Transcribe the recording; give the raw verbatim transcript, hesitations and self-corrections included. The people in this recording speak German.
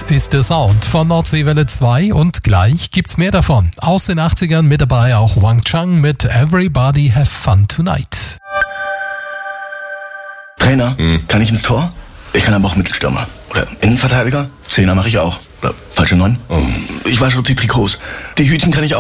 ist der Sound von Nordseewelle zwei und gleich gibt's mehr davon. Aus den achtzigern mit dabei auch Wang Chang mit Everybody Have Fun Tonight. Trainer, hm. kann ich ins Tor? Ich kann aber auch Mittelstürmer. Oder Innenverteidiger? Zehner mache ich auch. Oder falsche Neun? Oh. Ich wasche auch die Trikots. Die Hütchen kann ich auch.